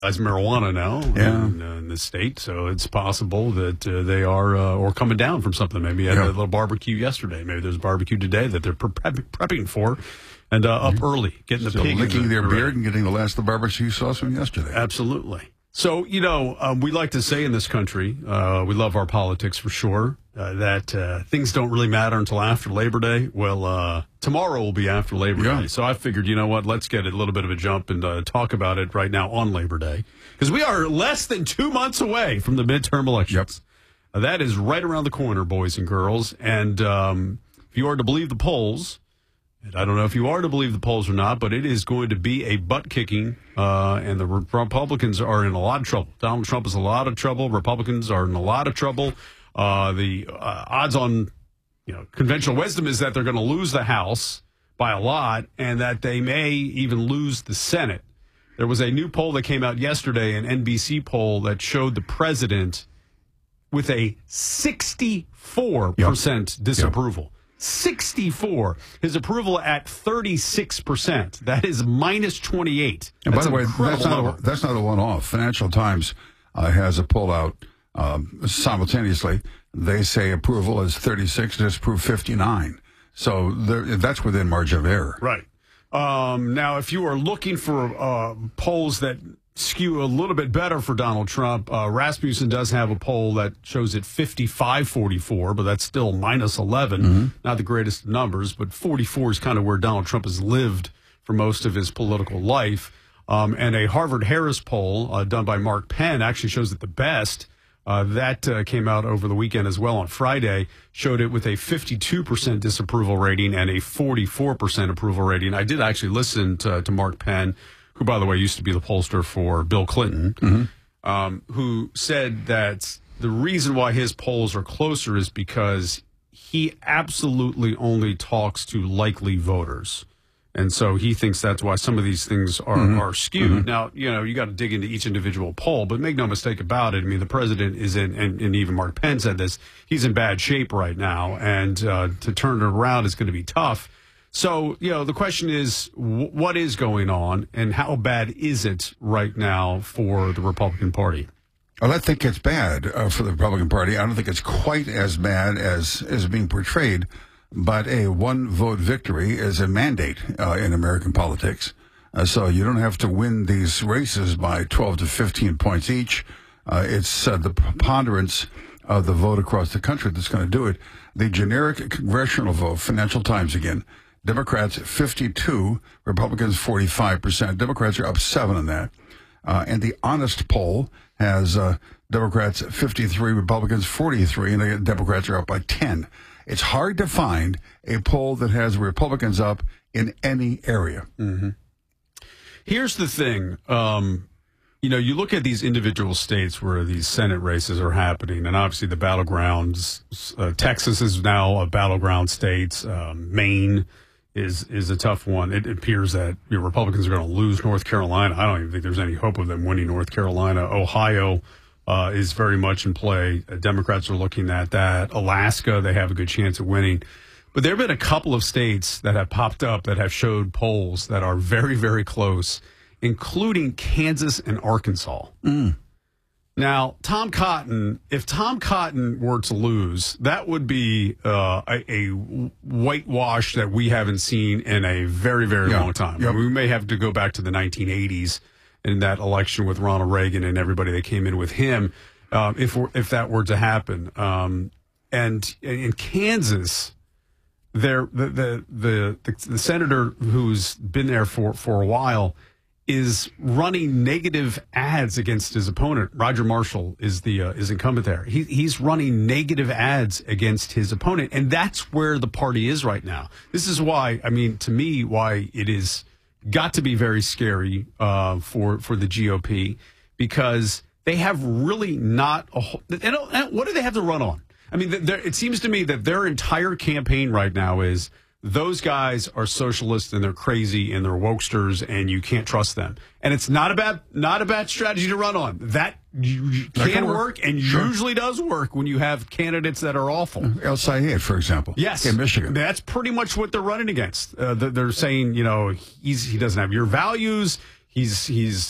As marijuana now in the state, so it's possible that they are or coming down from something. Maybe had a little barbecue yesterday. Maybe there's a barbecue today that they're prepping for, and up early, getting the pig licking their beard and getting the last of the barbecue sauce from yesterday. Absolutely. So, we like to say in this country, we love our politics for sure, that things don't really matter until after Labor Day. Well, tomorrow will be after Labor Day. So I figured, you know what, let's get a little bit of a jump and talk about it right now on Labor Day. Because we are less than 2 months away from the midterm elections. That is right around the corner, boys and girls. And if you are to believe the polls, and I don't know if you are to believe the polls or not, but it is going to be a butt-kicking, and the Republicans are in a lot of trouble. Donald Trump is in a lot of trouble. Republicans are in a lot of trouble. The odds on conventional wisdom is that they're going to lose the House by a lot and that they may even lose the Senate. There was a new poll that came out yesterday, an NBC poll, that showed the president with a 64% disapproval. 64. His approval at 36%. That is minus 28. And by the way, that's not a one-off. Financial Times has a poll out simultaneously. They say approval is 36, disapprove 59. So that's within margin of error. Right. Now, if you are looking for polls that skew a little bit better for Donald Trump, Rasmussen does have a poll that shows it 55-44, but that's still minus 11. Mm-hmm. Not the greatest numbers, but 44 is kind of where Donald Trump has lived for most of his political life. And a Harvard-Harris poll done by Mark Penn actually shows it the best. That came out over the weekend as well on Friday, showed it with a 52% disapproval rating and a 44% approval rating. I did actually listen to Mark Penn, who, by the way, used to be the pollster for Bill Clinton, who said that the reason why his polls are closer is because he absolutely only talks to likely voters. And so he thinks that's why some of these things are skewed. Now, you got to dig into each individual poll, but make no mistake about it. I mean, the president is in, and even Mark Penn said this, he's in bad shape right now, and to turn it around is going to be tough. So, the question is, what is going on, and how bad is it right now for the Republican Party? Well, I think it's bad for the Republican Party. I don't think it's quite as bad as is being portrayed. But a one-vote victory is a mandate in American politics. So you don't have to win these races by 12 to 15 points each. It's the preponderance of the vote across the country that's going to do it. The generic congressional vote, Financial Times again, Democrats 52, Republicans 45%. Democrats are up 7 on that. And the Honest poll has Democrats 53, Republicans 43, and the Democrats are up by 10. It's hard to find a poll that has Republicans up in any area. Mm-hmm. Here's the thing. You look at these individual states where these Senate races are happening, and obviously the battlegrounds. Texas is now a battleground state. Maine is a tough one. It appears that Republicans are going to lose North Carolina. I don't even think there's any hope of them winning North Carolina. Ohio is very much in play. Democrats are looking at that. Alaska, they have a good chance of winning. But there have been a couple of states that have popped up that have showed polls that are very, very close, including Kansas and Arkansas. Now, if Tom Cotton were to lose, that would be a whitewash that we haven't seen in a very, very long time. We may have to go back to the 1980s in that election with Ronald Reagan and everybody that came in with him, if that were to happen. And in Kansas, the senator who's been there for a while is running negative ads against his opponent. Roger Marshall is incumbent there. He's running negative ads against his opponent, and that's where the party is right now. This is why, to me, why it is got to be very scary for the GOP, because they have really not what do they have to run on? It seems to me that their entire campaign right now is those guys are socialists and they're crazy and they're wokesters and you can't trust them. And it's not a bad strategy to run on. That can work and usually does work when you have candidates that are awful. El Sayed, for example. Yes. In Michigan. That's pretty much what they're running against. They're saying, he doesn't have your values. He's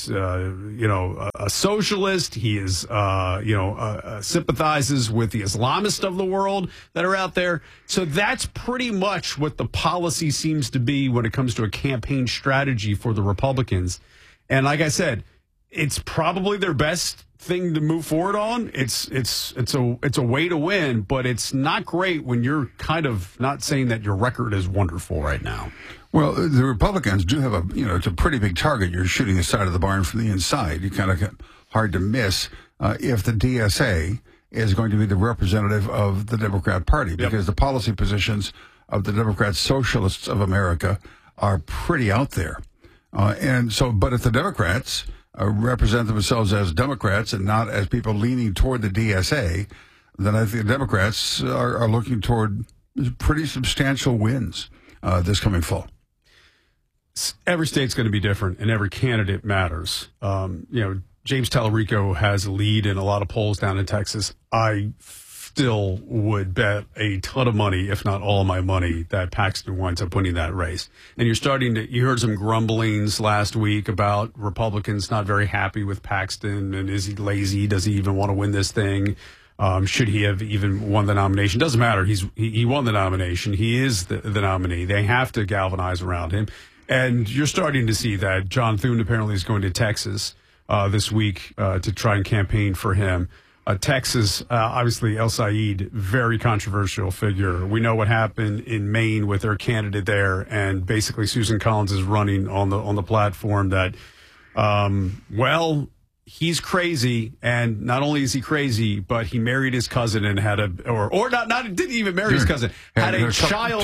a socialist. He is sympathizes with the Islamists of the world that are out there. So that's pretty much what the policy seems to be when it comes to a campaign strategy for the Republicans. And like I said, it's probably their best thing to move forward on. It's a way to win, but it's not great when you're kind of not saying that your record is wonderful right now. Well, the Republicans do have it's a pretty big target. You're shooting the side of the barn from the inside. You kind of get hard to miss if the DSA is going to be the representative of the Democrat Party, because the policy positions of the Democrat Socialists of America are pretty out there. But if the Democrats represent themselves as Democrats and not as people leaning toward the DSA, then I think the Democrats are looking toward pretty substantial wins this coming fall. Every state's going to be different, and every candidate matters. James Tallarico has a lead in a lot of polls down in Texas. I still would bet a ton of money, if not all of my money, that Paxton winds up winning that race. And you heard some grumblings last week about Republicans not very happy with Paxton, and is he lazy? Does he even want to win this thing? Should he have even won the nomination? Doesn't matter. He won the nomination. He is the nominee. They have to galvanize around him. And you're starting to see that. John Thune apparently is going to Texas this week to try and campaign for him. Texas, obviously, El Said, very controversial figure. We know what happened in Maine with their candidate there, and basically Susan Collins is running on the platform that, he's crazy, and not only is he crazy, but he married his cousin and had didn't even marry his cousin, had a child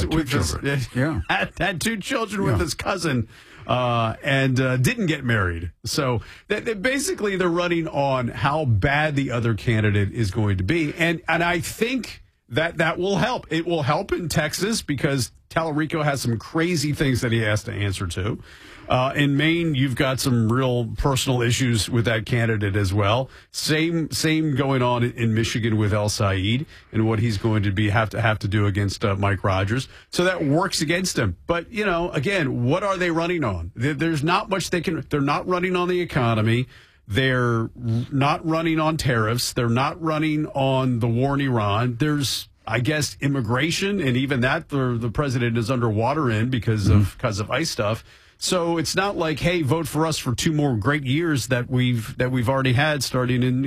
had two children with his cousin, and didn't get married. So basically they're running on how bad the other candidate is going to be, and I think that will help. It will help in Texas because Tallarico has some crazy things that he has to answer to. In Maine, you've got some real personal issues with that candidate as well. Same going on in Michigan with El Said and what he's going to have to do against Mike Rogers. So that works against him. But, again, what are they running on? There's not much they're not running on the economy. They're not running on tariffs. They're not running on the war in Iran. There's, I guess, immigration, and even that the president is underwater in because of ICE stuff. So it's not like, hey, vote for us for 2 more great years that we've already had starting in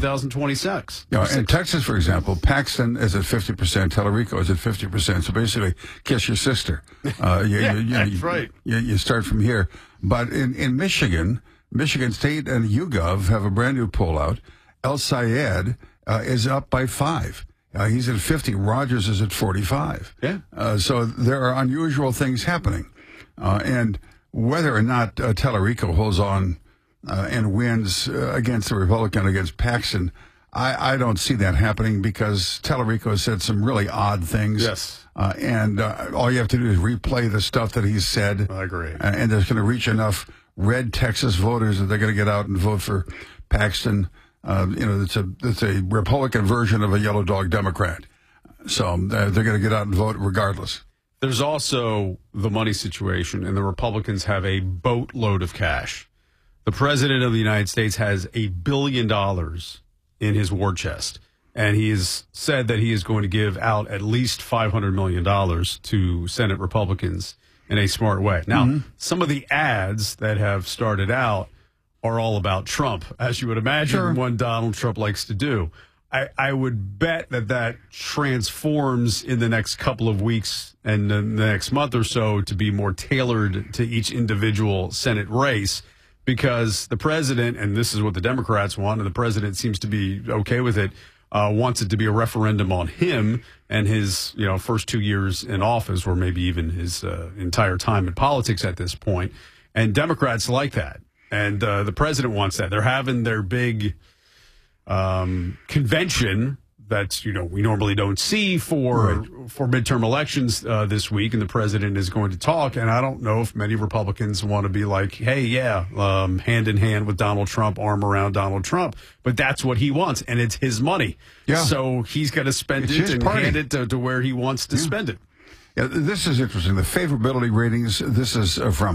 2026. In Texas, for example, Paxton is at 50%, Tallarico is at 50%. So basically, kiss your sister. That's right. You start from here. But in Michigan State and YouGov have a brand new poll out. El Sayed is up by 5. He's at 50. Rogers is at 45. Yeah. So there are unusual things happening, and whether or not Tallarico holds on and wins against the Republican, against Paxton, I don't see that happening because Tallarico has said some really odd things. Yes. And all you have to do is replay the stuff that he's said. I agree. And there's going to reach enough red Texas voters that they're going to get out and vote for Paxton. It's a Republican version of a yellow dog Democrat. So they're going to get out and vote regardless. There's also the money situation, and the Republicans have a boatload of cash. The president of the United States has $1 billion in his war chest, and he has said that he is going to give out at least $500 million to Senate Republicans in a smart way. Now, some of the ads that have started out are all about Trump, as you would imagine what Donald Trump likes to do. I would bet that transforms in the next couple of weeks and the next month or so to be more tailored to each individual Senate race, because the president, and this is what the Democrats want, and the president seems to be okay with it, wants it to be a referendum on him and his first 2 years in office, or maybe even his entire time in politics at this point. And Democrats like that. And the president wants that. They're having their big convention that we normally don't see for midterm elections this week, and the president is going to talk. And I don't know if many Republicans want to be like, hey, hand in hand with Donald Trump, arm around Donald Trump, but that's what he wants, and it's his money. So he's got to spend it and hand it to where he wants to spend it. Yeah, this is interesting. The favorability ratings. This is from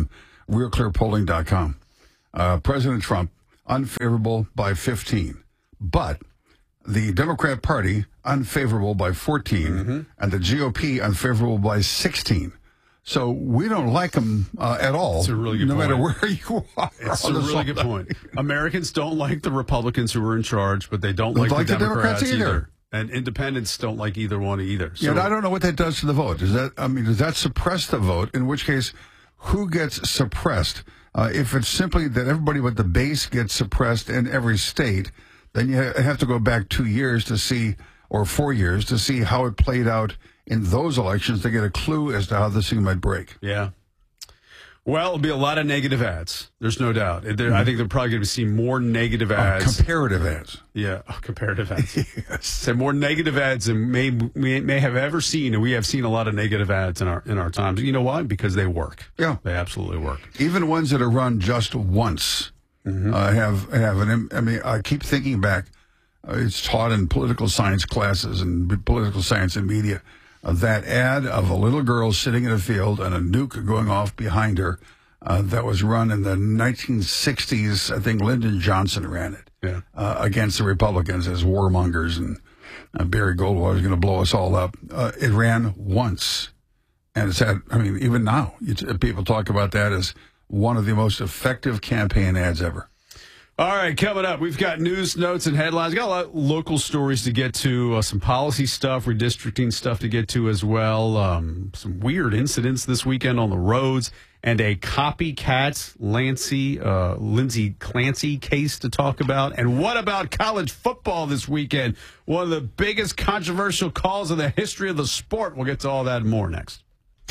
RealClearPolling.com. President Trump, unfavorable by 15. But the Democrat Party, unfavorable by 14. And the GOP, unfavorable by 16. So we don't like them at all. It's a really good no point. matter where you are. It's a really good point. Americans don't like the Republicans who are in charge, but they don't like the Democrats either. And independents don't like either one either. So, yeah, I don't know what that does to the vote. Does that suppress the vote? In which case, who gets suppressed? If it's simply that everybody but the base gets suppressed in every state, then you have to go back 2 years to see, or 4 years, to see how it played out in those elections to get a clue as to how this thing might break. Yeah. Well, it'll be a lot of negative ads. There's no doubt. I think they're probably going to see more negative ads. Comparative ads. Yeah, comparative ads. Yes. So more negative ads than we may have ever seen, and we have seen a lot of negative ads in our times. You know why? Because they work. Yeah, they absolutely work. Even ones that are run just once have an. I mean, I keep thinking back. It's taught in political science classes and political science and media. That ad of a little girl sitting in a field and a nuke going off behind her that was run in the 1960s. I think Lyndon Johnson ran it against the Republicans as warmongers, and Barry Goldwater was going to blow us all up. It ran once, and it's had, I mean, even now, people talk about that as one of the most effective campaign ads ever. All right, coming up, we've got news, notes, and headlines. Got a lot of local stories to get to, some policy stuff, redistricting stuff to get to as well. Some weird incidents this weekend on the roads, and a copycat Lindsey Clancy case to talk about. And what about college football this weekend? One of the biggest controversial calls in the history of the sport. We'll get to all that and more next.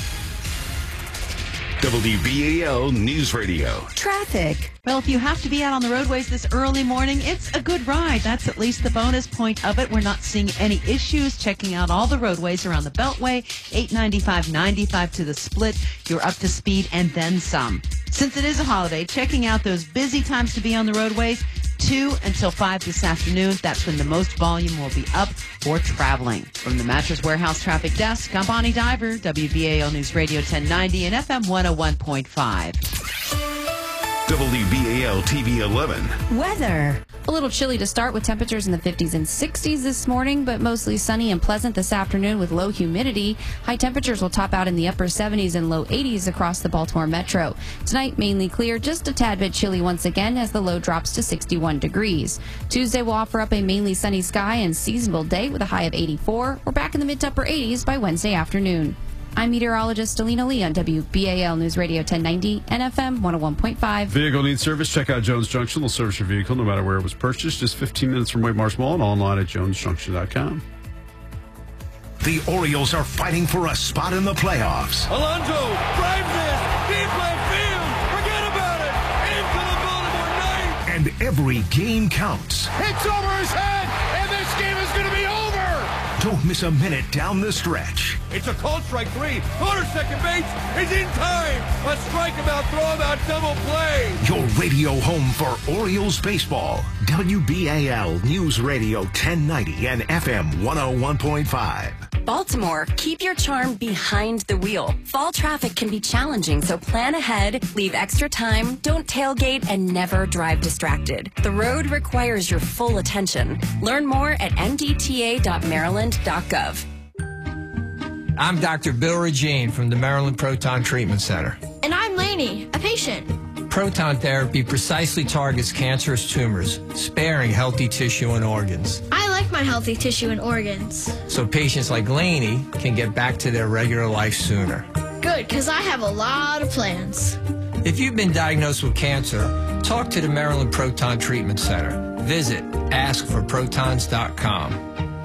WBAL News Radio. Traffic. Well, if you have to be out on the roadways this early morning, it's a good ride. That's at least the bonus point of it. We're not seeing any issues. Checking out all the roadways around the Beltway, 895, 95 to the split. You're up to speed and then some. Since it is a holiday, checking out those busy times to be on the roadways, 2 until 5 this afternoon. That's when the most volume will be up for traveling. From the Mattress Warehouse Traffic Desk, I'm Bonnie Diver, WBAL News Radio 1090 and FM 101.5. WBAL TV 11. Weather. A little chilly to start with temperatures in the 50s and 60s this morning, but mostly sunny and pleasant this afternoon with low humidity. High temperatures will top out in the upper 70s and low 80s across the Baltimore metro. Tonight, mainly clear, just a tad bit chilly once again as the low drops to 61 degrees. Tuesday will offer up a mainly sunny sky and seasonable day with a high of 84. We're back in the mid to upper 80s by Wednesday afternoon. I'm meteorologist Alina Lee on WBAL News Radio 1090 and FM 101.5. Vehicle needs service? Check out Jones Junction. They'll service your vehicle no matter where it was purchased. Just 15 minutes from Waymarsh Mall and online at jonesjunction.com. The Orioles are fighting for a spot in the playoffs. Alonso drives this deep left field. Forget about it. Into the Baltimore ninth. And every game counts. Hits over his head, and this game is going to be over. Don't miss a minute down the stretch. It's a called strike three. Corner second base is in time. A strikeout, throw-out, double play. Your radio home for Orioles baseball. WBAL News Radio 1090 and FM 101.5. Baltimore, keep your charm behind the wheel. Fall traffic can be challenging, so plan ahead, leave extra time, don't tailgate, and never drive distracted. The road requires your full attention. Learn more at mdta.maryland.gov. I'm Dr. Bill Regine from the Maryland Proton Treatment Center. And I'm Lainey, a patient. Proton therapy precisely targets cancerous tumors, sparing healthy tissue and organs. I like my healthy tissue and organs. So patients like Lainey can get back to their regular life sooner. Good, because I have a lot of plans. If you've been diagnosed with cancer, talk to the Maryland Proton Treatment Center. Visit askforprotons.com.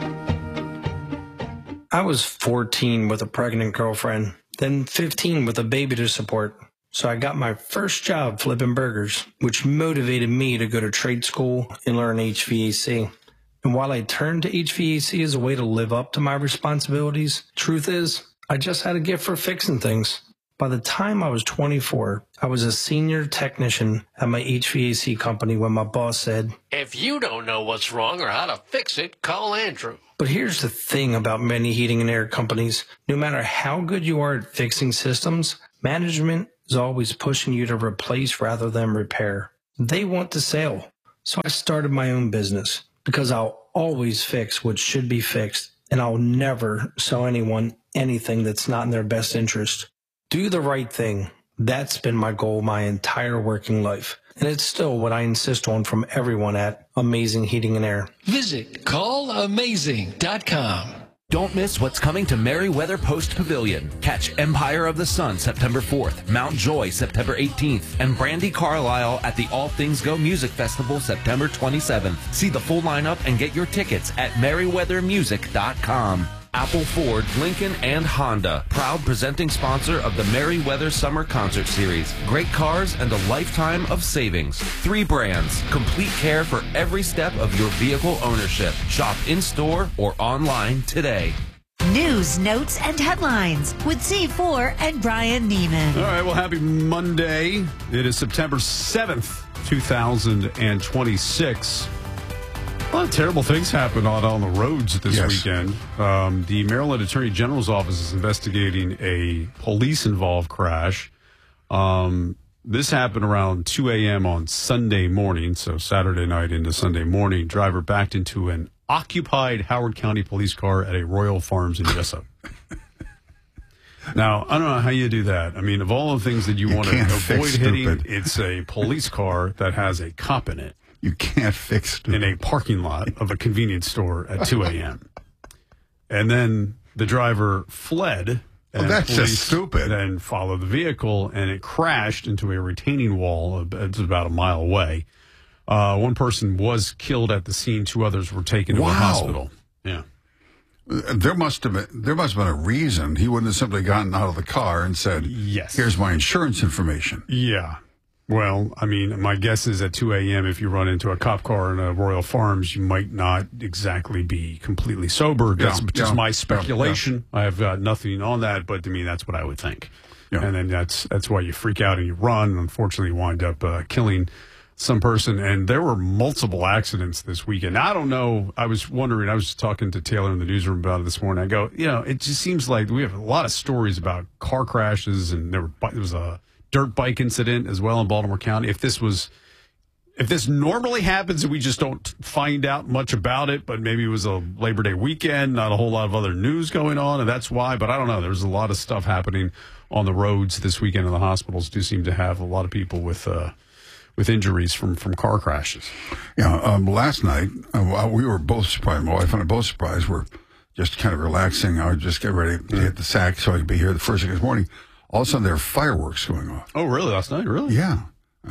I was 14 with a pregnant girlfriend, then 15 with a baby to support. So I got my first job flipping burgers, which motivated me to go to trade school and learn HVAC. And while I turned to HVAC as a way to live up to my responsibilities, truth is, I just had a gift for fixing things. By the time I was 24, I was a senior technician at my HVAC company when my boss said, "If you don't know what's wrong or how to fix it, call Andrew." But here's the thing about many heating and air companies. No matter how good you are at fixing systems, management is always pushing you to replace rather than repair. They want to sell. So I started my own business because I'll always fix what should be fixed, and I'll never sell anyone anything that's not in their best interest. Do the right thing. That's been my goal my entire working life. And it's still what I insist on from everyone at Amazing Heating and Air. Visit callamazing.com. Don't miss what's coming to Merriweather Post Pavilion. Catch Empire of the Sun September 4th, Mount Joy September 18th, and Brandy Carlisle at the All Things Go Music Festival September 27th. See the full lineup and get your tickets at merriweathermusic.com. Apple, Ford, Lincoln, and Honda, proud presenting sponsor of the Merriweather Summer Concert Series. Great cars and a lifetime of savings. 3 brands, complete care for every step of your vehicle ownership. Shop in-store or online today. News, notes, and headlines with C4 and Brian Neiman. All right, well, happy Monday. It is September 7th, 2026. A lot of terrible things happened on the roads this weekend. The Maryland Attorney General's office is investigating a police-involved crash. This happened around 2 a.m. on Sunday morning, so Saturday night into Sunday morning. Driver backed into an occupied Howard County police car at a Royal Farms in Jessup. Now, I don't know how you do that. I mean, of all the things that you want to avoid hitting, it's a police car that has a cop in it. You can't fix it. In a parking lot of a convenience store at 2 a.m. And then the driver fled. And that's just stupid. Then followed the vehicle, and it crashed into a retaining wall. It's about a mile away. One person was killed at the scene. 2 others were taken to a hospital. Yeah. There must have been a reason. He wouldn't have simply gotten out of the car and said, "Yes, here's my insurance information." Yeah. Well, I mean, my guess is at 2 a.m., if you run into a cop car in a Royal Farms, you might not exactly be completely sober. That's just my speculation. I have got nothing on that, but to me, that's what I would think. Yeah. And then that's why you freak out and you run. Unfortunately, you wind up killing some person. And there were multiple accidents this weekend. Now, I don't know. I was wondering, I was talking to Taylor in the newsroom about it this morning. I go, it just seems like we have a lot of stories about car crashes, and there was a dirt bike incident as well in Baltimore County. If this normally happens and we just don't find out much about it, but maybe it was a Labor Day weekend, not a whole lot of other news going on, and that's why. But I don't know. There's a lot of stuff happening on the roads this weekend, and the hospitals do seem to have a lot of people with injuries from car crashes. Yeah. Last night, we were both surprised. My wife and I both surprised. We're just kind of relaxing. I would just get ready to hit the sack so I could be here the first thing this morning. All of a sudden, there are fireworks going off. Oh, really? Last night? Really? Yeah.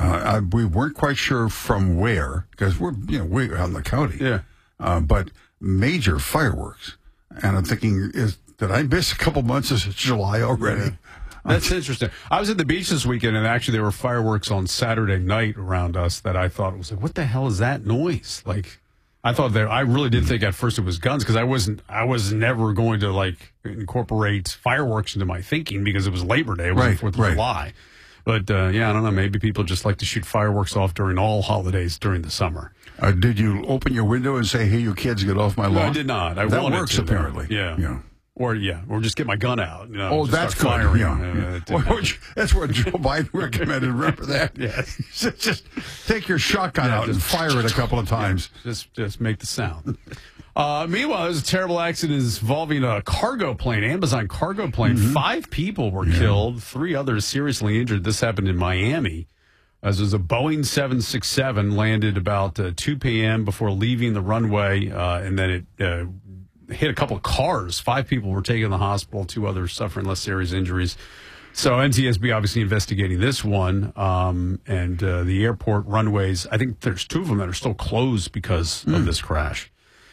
We weren't quite sure from where, because we're out in the county. Yeah. But major fireworks. And I'm thinking, did I miss a couple months? Is it July already? Yeah. That's interesting. I was at the beach this weekend, and actually there were fireworks on Saturday night around us that I thought was like, what the hell is that noise? Like, I thought I really did think at first it was guns, because I was never going to incorporate fireworks into my thinking because it was Labor Day, it was 4th of July. But I don't know, maybe people just like to shoot fireworks off during all holidays during the summer. Did you open your window and say, "Hey, you kids, get off my lawn"? No, I did not. That works apparently. Yeah. Or just get my gun out. That's good. Firing. That's what Joe Biden recommended. Remember that? Yes. Just take your shotgun out and fire it a couple of times. Just make the sound. Meanwhile, there's a terrible accident involving a cargo plane, Amazon cargo plane. 5 people were killed, 3 others seriously injured. This happened in Miami. As it was a Boeing 767 landed about 2 p.m. before leaving the runway, and then it hit a couple of cars. 5 people were taken to the hospital, 2 others suffering less serious injuries. So NTSB obviously investigating this one, and the airport runways, I think there's 2 of them that are still closed because of this crash.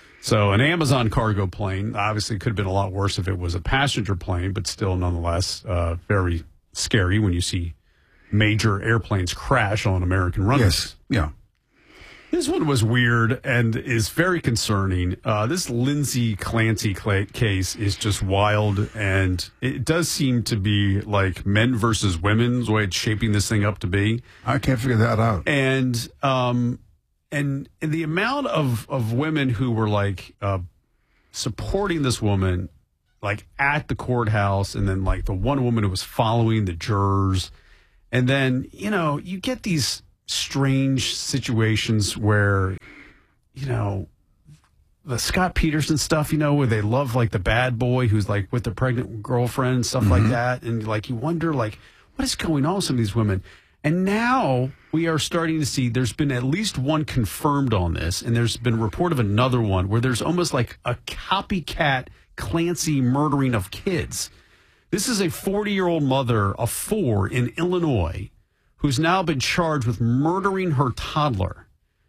So an Amazon cargo plane obviously could have been a lot worse if it was a passenger plane, but still nonetheless very scary when you see major airplanes crash on American runways. Yes, yeah. This one was weird and is very concerning. This Lindsay Clancy case is just wild, and it does seem to be like men versus women's the way it's shaping this thing up to be. I can't figure that out. And the amount of women who were supporting this woman at the courthouse, and then the one woman who was following the jurors. And then, you get these strange situations where, the Scott Peterson stuff, where they love like the bad boy who's like with the pregnant girlfriend and stuff like that. And like, you wonder like, what is going on with some of these women? And now we are starting to see there's been at least one confirmed on this. And there's been a report of another one where there's almost like a copycat Clancy murdering of kids. This is a 40-year-old mother of 4 in Illinois who's now been charged with murdering her toddler.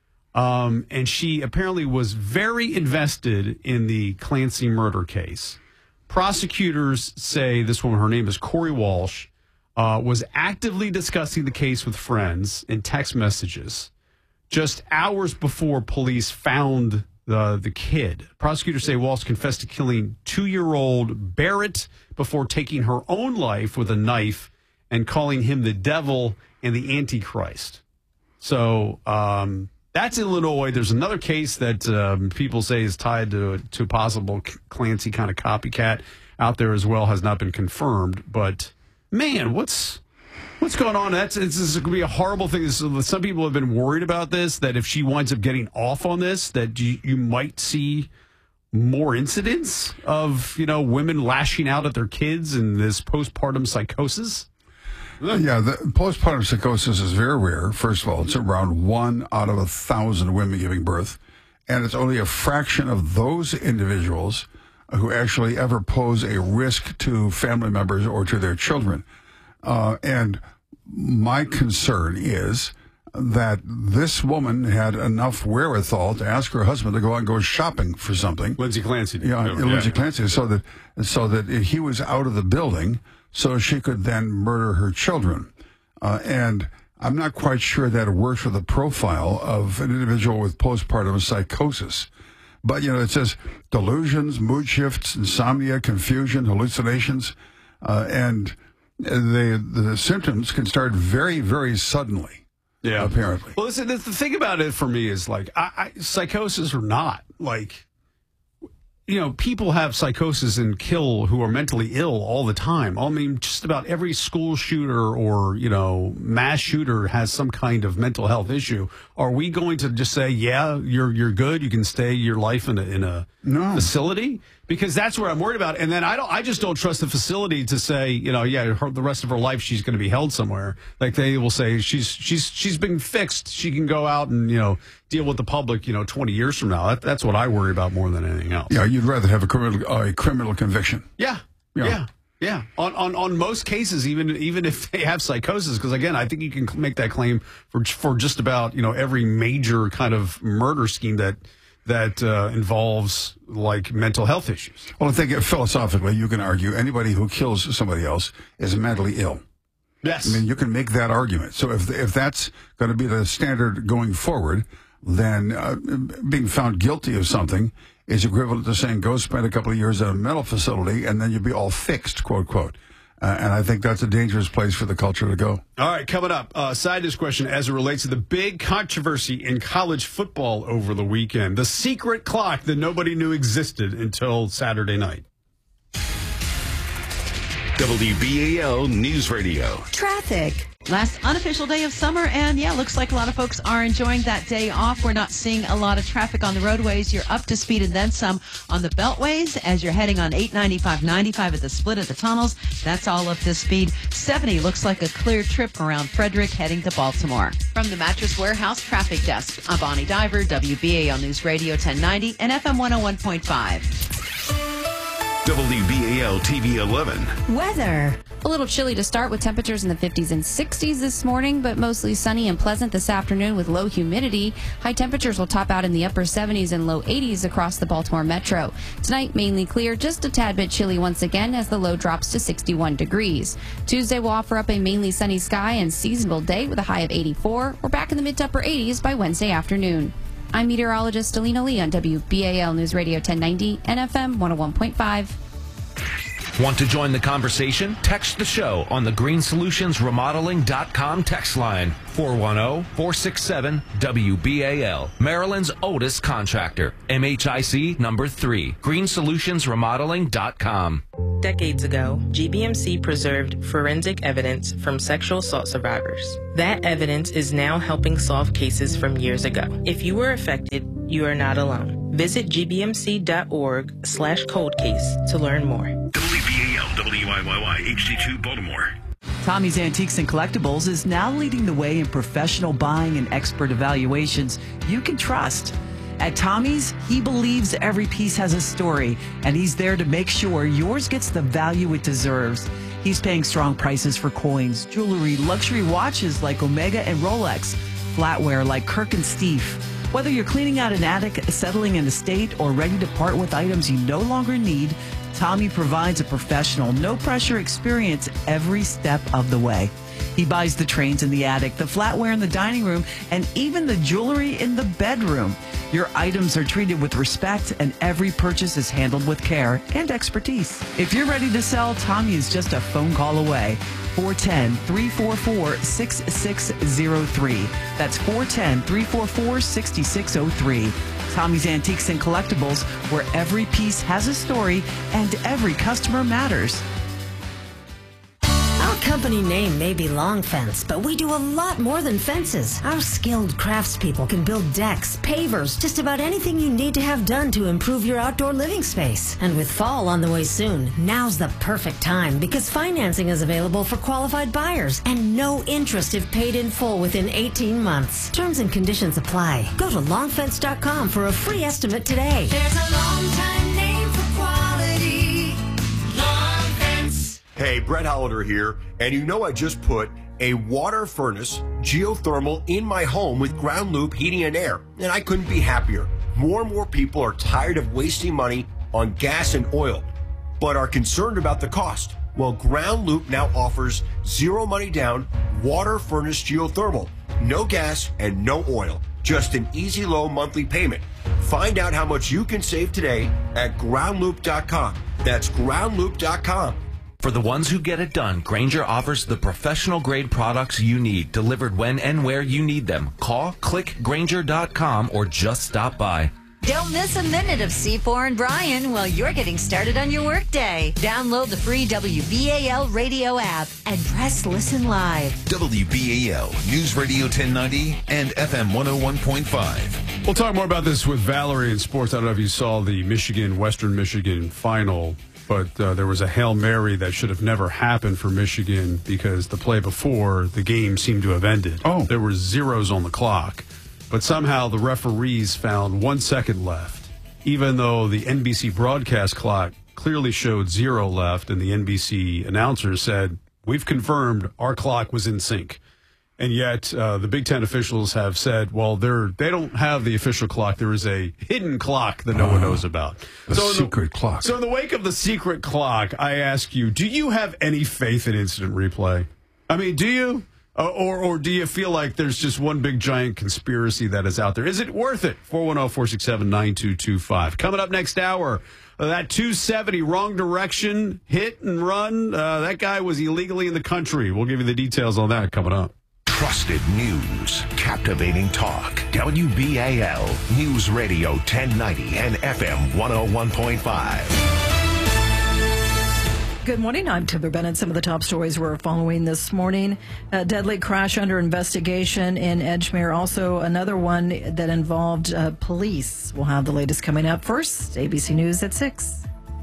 And she apparently was very invested in the Clancy murder case. Prosecutors say this woman, her name is Corey Walsh, was actively discussing the case with friends in text messages just hours before police found the kid. Prosecutors say Walsh confessed to killing 2-year-old Barrett before taking her own life with a knife and calling him the devil and the Antichrist. So, that's Illinois. There's another case that people say is tied to a possible Clancy kind of copycat out there as well. Has not been confirmed. But, man, what's going on? This is going to be a horrible thing. Some people have been worried about this, that if she winds up getting off on this, that you might see more incidents of, women lashing out at their kids and this postpartum psychosis. Yeah, the postpartum psychosis is very rare. First of all, it's around 1 out of 1,000 women giving birth. And it's only a fraction of those individuals who actually ever pose a risk to family members or to their children. And my concern is that this woman had enough wherewithal to ask her husband to go out and go shopping for something. Lindsay Clancy. Lindsay Clancy, so that he was out of the building, so she could then murder her children. And I'm not quite sure that works for the profile of an individual with postpartum psychosis. But, it says delusions, mood shifts, insomnia, confusion, hallucinations, and the symptoms can start very, very suddenly. Yeah, apparently. Well, listen, the thing about it for me is like, psychosis or not, like, people have psychosis and kill who are mentally ill all the time. I mean, just about every school shooter or, mass shooter has some kind of mental health issue. Are we going to just say, yeah, you're good, you can stay your life in a facility? Because that's what I'm worried about. And then I just don't trust the facility to say, the rest of her life she's going to be held somewhere. Like they will say she's been fixed. She can go out and, deal with the public, 20 years from now. That's what I worry about more than anything else. Yeah, you'd rather have a criminal conviction. Yeah. On most cases, even if they have psychosis, because again, I think you can make that claim for just about, every major kind of murder scheme that involves like mental health issues. Well, I think philosophically, you can argue anybody who kills somebody else is mentally ill. Yes. I mean, you can make that argument. So if that's going to be the standard going forward, then being found guilty of something is equivalent to saying go spend a couple of years at a mental facility and then you'll be all fixed, quote, quote. And I think that's a dangerous place for the culture to go. All right, coming up, side dish question as it relates to the big controversy in college football over the weekend. The secret clock that nobody knew existed until Saturday night. WBAL News Radio. Traffic. Last unofficial day of summer, and looks like a lot of folks are enjoying that day off. We're not seeing a lot of traffic on the roadways. You're up to speed and then some on the beltways as you're heading on 895, 95 at the split at the tunnels. That's all up to speed. 70 looks like a clear trip around Frederick heading to Baltimore. From the Mattress Warehouse Traffic Desk, I'm Bonnie Diver, WBAL News Radio 1090 and FM 101.5. WBAL TV 11. Weather. A little chilly to start with temperatures in the 50s and 60s this morning, but mostly sunny and pleasant this afternoon with low humidity. High temperatures will top out in the upper 70s and low 80s across the Baltimore metro. Tonight, mainly clear, just a tad bit chilly once again as the low drops to 61 degrees. Tuesday will offer up a mainly sunny sky and seasonable day with a high of 84. We're back in the mid to upper 80s by Wednesday afternoon. I'm meteorologist Alina Lee on WBAL News Radio 1090 and FM 101.5. Want to join the conversation? Text the show on the greensolutionsremodeling.com text line 410-467-WBAL. Maryland's oldest contractor. MHIC number 3. greensolutionsremodeling.com. Decades ago, GBMC preserved forensic evidence from sexual assault survivors. That evidence is now helping solve cases from years ago. If you were affected, you are not alone. Visit gbmc.org/coldcase to learn more. WBAL, WIYY, HD2 Baltimore. Tommy's Antiques and Collectibles is now leading the way in professional buying and expert evaluations you can trust. At Tommy's, he believes every piece has a story, and he's there to make sure yours gets the value it deserves. He's paying strong prices for coins, jewelry, luxury watches like Omega and Rolex, flatware like Kirk and Steve. Whether you're cleaning out an attic, settling an estate, or ready to part with items you no longer need, Tommy provides a professional, no-pressure experience every step of the way. He buys the trains in the attic, the flatware in the dining room, and even the jewelry in the bedroom. Your items are treated with respect, and every purchase is handled with care and expertise. If you're ready to sell, Tommy is just a phone call away. 410-344-6603. That's 410-344-6603. Tommy's Antiques and Collectibles, where every piece has a story and every customer matters. Our company name may be Long Fence, but we do a lot more than fences. Our skilled craftspeople can build decks, pavers, just about anything you need to have done to improve your outdoor living space. And with fall on the way soon, now's the perfect time because financing is available for qualified buyers and no interest if paid in full within 18 months. Terms and conditions apply. Go to longfence.com for a free estimate today. There's a long time name for quality. Long Fence. Hey, Brett Hollander here, and you know I just put a water furnace geothermal in my home with Ground Loop Heating and Air, and I couldn't be happier. More and more people are tired of wasting money on gas and oil, but are concerned about the cost. Well, Ground Loop now offers zero money down water furnace geothermal, no gas and no oil, just an easy low monthly payment. Find out how much you can save today at groundloop.com. That's groundloop.com. For the ones who get it done, Grainger offers the professional-grade products you need, delivered when and where you need them. Call, click Grainger.com, or just stop by. Don't miss a minute of C4 and Brian while you're getting started on your workday. Download the free WBAL radio app and press Listen Live. WBAL, News Radio 1090 and FM 101.5. We'll talk more about this with Valerie in sports. I don't know if you saw the Western Michigan final, but there was a Hail Mary that should have never happened for Michigan because the play before the game seemed to have ended. Oh. There were zeros on the clock, but somehow the referees found 1 second left, even though the NBC broadcast clock clearly showed 0 left, and the NBC announcer said, "We've confirmed our clock was in sync." And yet the Big Ten officials have said, well, they don't have the official clock. There is a hidden clock that no one knows about. The secret clock. So in the wake of the secret clock, I ask you, do you have any faith in instant replay? I mean, do you? Or do you feel like there's just one big giant conspiracy that is out there? Is it worth it? 410-467-9225. Coming up next hour, that 270 wrong direction hit and run, that guy was illegally in the country. We'll give you the details on that coming up. Trusted news, captivating talk. WBAL, News Radio 1090 and FM 101.5. Good morning. I'm Timber Bennett. Some of the top stories we're following this morning. A deadly crash under investigation in Edgemere. Also, another one that involved police. We'll have the latest coming up. First, ABC News at 6.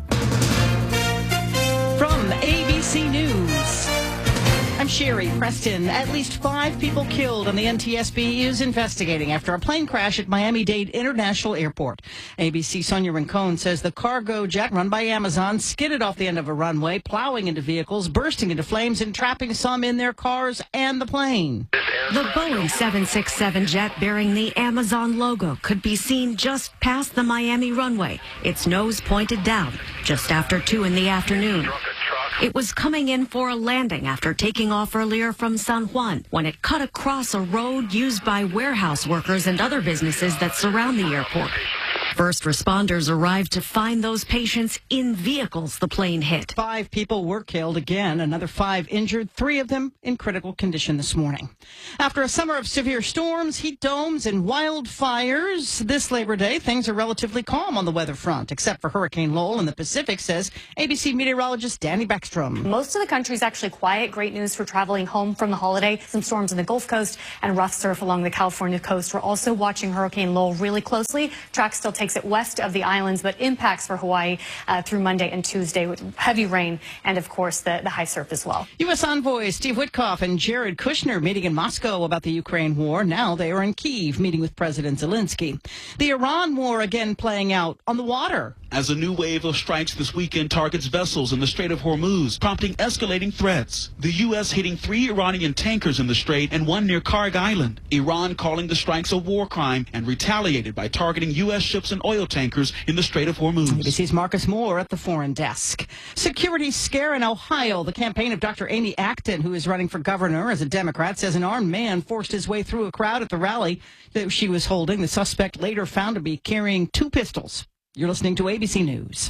From ABC News, I'm Sherry Preston. At least 5 people killed, and the NTSB is investigating after a plane crash at Miami-Dade International Airport. ABC Sonia Rincon says the cargo jet run by Amazon skidded off the end of a runway, plowing into vehicles, bursting into flames, and trapping some in their cars and the plane. The Boeing 767 jet bearing the Amazon logo could be seen just past the Miami runway, its nose pointed down, just after 2 in the afternoon. It was coming in for a landing after taking off earlier from San Juan when it cut across a road used by warehouse workers and other businesses that surround the airport. First responders arrived to find those patients in vehicles the plane hit. 5 people were killed again, another 5 injured, 3 of them in critical condition this morning. After a summer of severe storms, heat domes, and wildfires, this Labor Day, things are relatively calm on the weather front, except for Hurricane Lowell in the Pacific, says ABC meteorologist Danny Beckstrom. Most of the country is actually quiet. Great news for traveling home from the holiday. Some storms in the Gulf Coast and rough surf along the California coast. We're also watching Hurricane Lowell really closely. Track still takes it west of the islands, but impacts for Hawaii through Monday and Tuesday with heavy rain and, of course, the high surf as well. U.S. envoys Steve Witkoff and Jared Kushner meeting in Moscow about the Ukraine war. Now they are in Kyiv meeting with President Zelensky. The Iran war again playing out on the water. As a new wave of strikes this weekend targets vessels in the Strait of Hormuz, prompting escalating threats. The U.S. hitting 3 Iranian tankers in the strait and 1 near Karg Island. Iran calling the strikes a war crime and retaliated by targeting U.S. ships and oil tankers in the Strait of Hormuz. ABC's Marcus Moore at the foreign desk. Security scare in Ohio. The campaign of Dr. Amy Acton, who is running for governor as a Democrat, says an armed man forced his way through a crowd at the rally that she was holding. The suspect later found to be carrying 2 pistols. You're listening to ABC News.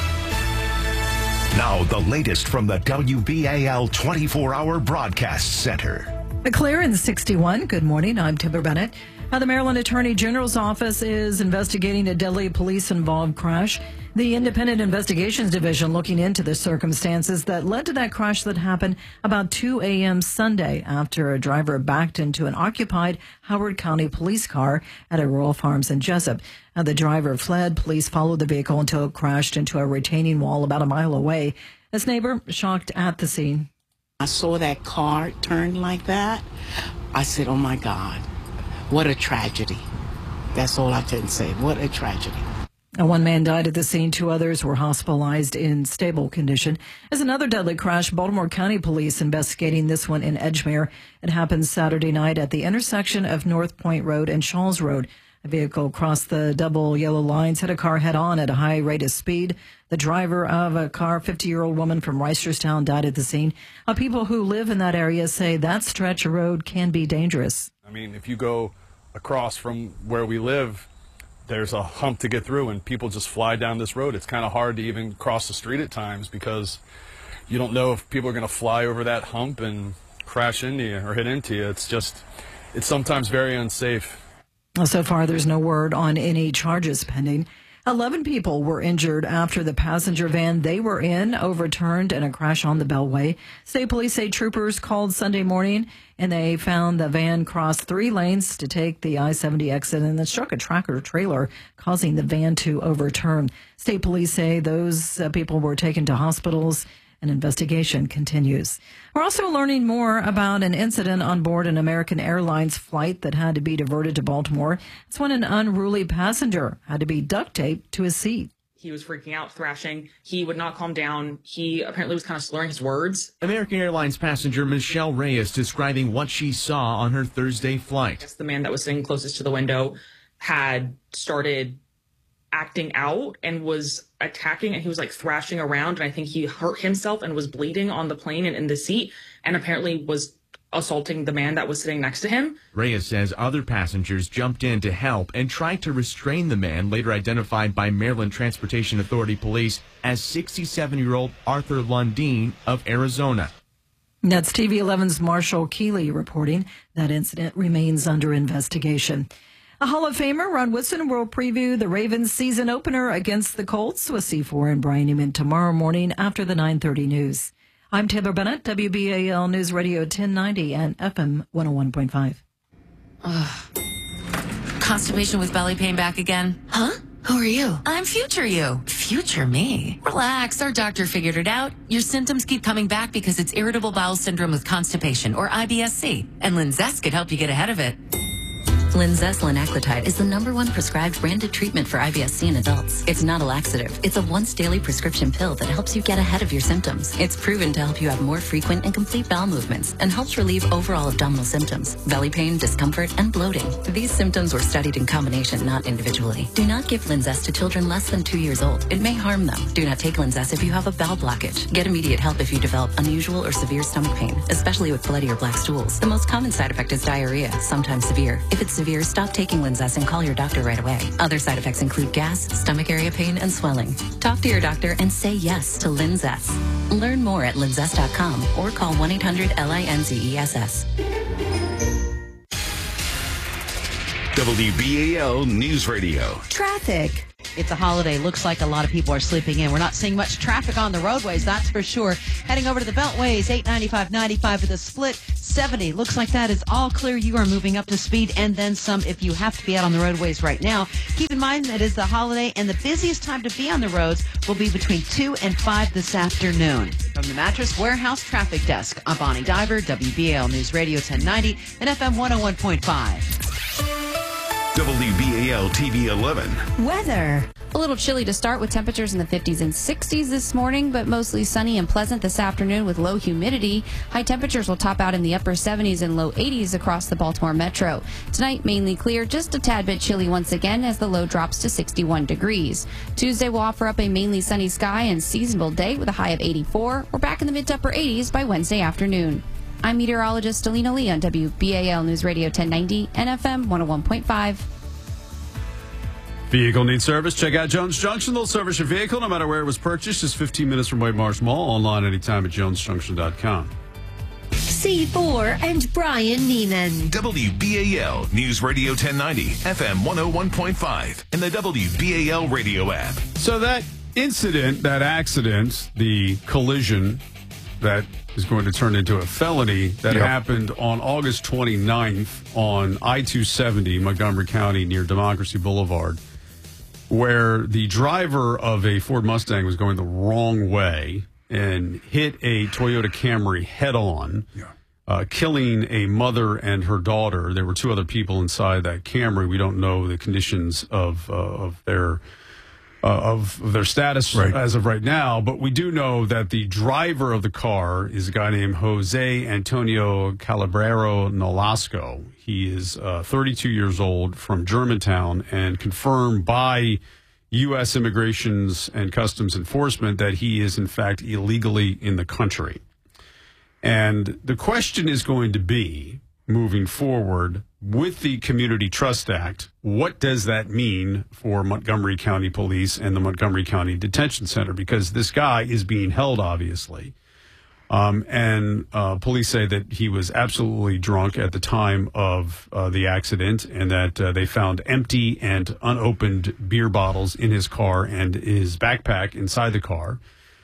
Now, the latest from the WBAL 24-hour broadcast center. Clear in 61. Good morning. I'm Timber Bennett. The Maryland Attorney General's office is investigating a deadly police-involved crash. The Independent Investigations Division looking into the circumstances that led to that crash that happened about 2 a.m. Sunday after a driver backed into an occupied Howard County police car at Aurora Farms in Jessup. The driver fled. Police followed the vehicle until it crashed into a retaining wall about a mile away. His neighbor shocked at the scene. I saw that car turn like that. I said, oh, my God, what a tragedy. That's all I can say. What a tragedy. One man died at the scene. 2 others were hospitalized in stable condition. As another deadly crash, Baltimore County Police investigating this one in Edgemere. It happened Saturday night at the intersection of North Point Road and Shawls Road. A vehicle crossed the double yellow lines, hit a car head-on at a high rate of speed. The driver of a car, 50-year-old woman from Reisterstown, died at the scene. People who live in that area say that stretch of road can be dangerous. I mean, if you go across from where we live, there's a hump to get through, and people just fly down this road. It's kind of hard to even cross the street at times because you don't know if people are going to fly over that hump and crash into you or hit into you. It's sometimes very unsafe. So far, there's no word on any charges pending. 11 people were injured after the passenger van they were in overturned in a crash on the Beltway. State police say troopers called Sunday morning and they found the van crossed 3 lanes to take the I-70 exit and then struck a tractor trailer, causing the van to overturn. State police say those people were taken to hospitals. An investigation continues. We're also learning more about an incident on board an American Airlines flight that had to be diverted to Baltimore. It's when an unruly passenger had to be duct taped to his seat. He was freaking out, thrashing. He would not calm down. He apparently was kind of slurring his words. American Airlines passenger Michelle Reyes describing what she saw on her Thursday flight. The man that was sitting closest to the window had started acting out and was attacking, and he was like thrashing around, and I think he hurt himself and was bleeding on the plane and in the seat, and apparently was assaulting the man that was sitting next to him. Reyes says other passengers jumped in to help and tried to restrain the man, later identified by Maryland Transportation Authority police as 67-year-old Arthur Lundeen of Arizona. That's TV 11's Marshall Keeley reporting. That incident remains under investigation. A Hall of Famer, Ron Woodson, will preview the Ravens season opener against the Colts with C4 and Brian Newman tomorrow morning after the 9:30 news. I'm Taylor Bennett, WBAL News Radio 1090 and FM 101.5. Constipation with belly pain back again? Huh? Who are you? I'm future you. Future me? Relax, our doctor figured it out. Your symptoms keep coming back because it's irritable bowel syndrome with constipation, or IBS-C. And Linzess could help you get ahead of it. Linzess linaclotide is the #1 prescribed branded treatment for IBS-C in adults. It's not a laxative. It's a once-daily prescription pill that helps you get ahead of your symptoms. It's proven to help you have more frequent and complete bowel movements and helps relieve overall abdominal symptoms, belly pain, discomfort, and bloating. These symptoms were studied in combination, not individually. Do not give Linzess to children less than 2 years old. It may harm them. Do not take Linzess if you have a bowel blockage. Get immediate help if you develop unusual or severe stomach pain, especially with bloody or black stools. The most common side effect is diarrhea, sometimes severe. If it's severe, severe, stop taking Linzess and call your doctor right away. Other side effects include gas, stomach area pain, and swelling. Talk to your doctor and say yes to Linzess. Learn more at linzess.com or call 1-800-LINZESS. WBAL News Radio. Traffic. It's a holiday. Looks like a lot of people are sleeping in. We're not seeing much traffic on the roadways, that's for sure. Heading over to the Beltways, 895, 95 with a split, 70. Looks like that is all clear. You are moving up to speed and then some if you have to be out on the roadways right now. Keep in mind that it is the holiday and the busiest time to be on the roads will be between 2 and 5 this afternoon. From the Mattress Warehouse Traffic Desk, I'm Bonnie Diver, WBAL News Radio 1090 and FM 101.5. WBAL TV 11. Weather. A little chilly to start with temperatures in the 50s and 60s this morning, but mostly sunny and pleasant this afternoon with low humidity. High temperatures will top out in the upper 70s and low 80s across the Baltimore metro. Tonight, mainly clear, just a tad bit chilly once again as the low drops to 61 degrees. Tuesday will offer up a mainly sunny sky and seasonable day with a high of 84. We're back in the mid to upper 80s by Wednesday afternoon. I'm meteorologist Alina Lee on WBAL News Radio 1090 and FM 101.5. Vehicle needs service? Check out Jones Junction. They'll service your vehicle no matter where it was purchased. Just 15 minutes from White Marsh Mall. Online anytime at jonesjunction.com. C4 and Brian Neiman. WBAL News Radio 1090, FM 101.5, and the WBAL radio app. So that incident, that accident, the collision that is going to turn into a felony that happened on August 29th on I-270, Montgomery County near Democracy Boulevard, where the driver of a Ford Mustang was going the wrong way and hit a Toyota Camry head-on, killing a mother and her daughter. There were two other people inside that Camry. We don't know the conditions of their status as of right now, but we do know that the driver of the car is a guy named Jose Antonio Calabrero Nolasco. He is 32 years old from Germantown and confirmed by U.S. Immigrations and Customs Enforcement that he is, in fact, illegally in the country. And the question is going to be, moving forward, with the Community Trust Act, what does that mean for Montgomery County Police and the Montgomery County Detention Center? Because this guy is being held, obviously. And police say that he was absolutely drunk at the time of the accident and that they found empty and unopened beer bottles in his car and his backpack inside the car.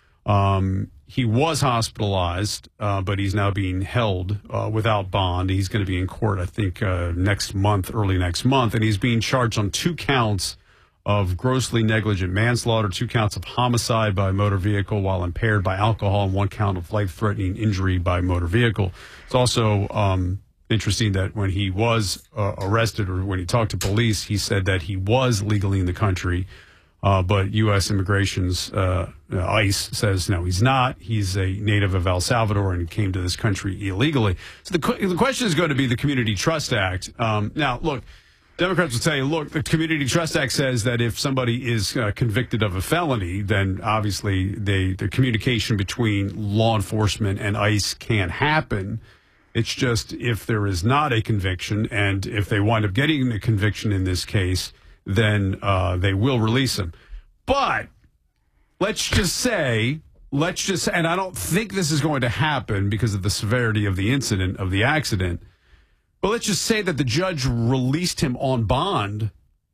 He was hospitalized, but he's now being held without bond. He's going to be in court, I think, next month, early next month, and he's being charged on 2 counts of grossly negligent manslaughter, 2 counts of homicide by motor vehicle while impaired by alcohol, and 1 count of life-threatening injury by motor vehicle. It's also interesting that when he was arrested or when he talked to police, he said that he was legally in the country. But U.S. Immigrations, ICE, says no, he's not. He's a native of El Salvador and came to this country illegally. So the question is going to be the Community Trust Act. Now, look, Democrats will tell you, look, the Community Trust Act says that if somebody is convicted of a felony, then obviously the communication between law enforcement and ICE can't happen. It's just if there is not a conviction, and if they wind up getting a conviction in this case, then they will release him. But let's just say, and I don't think this is going to happen because of the severity of the incident, of the accident, but let's just say that the judge released him on bond,